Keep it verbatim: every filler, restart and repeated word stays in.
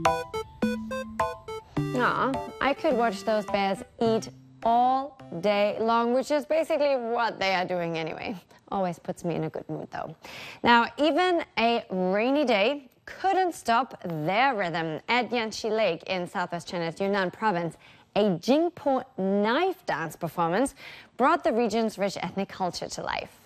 Aw, I could watch those bears eat all day long, which is basically what they are doing anyway. Always puts me in a good mood, though. Now, even a rainy day couldn't stop their rhythm. At Yanshi Lake in southwest China's Yunnan province, a Jingpo knife dance performance brought the region's rich ethnic culture to life.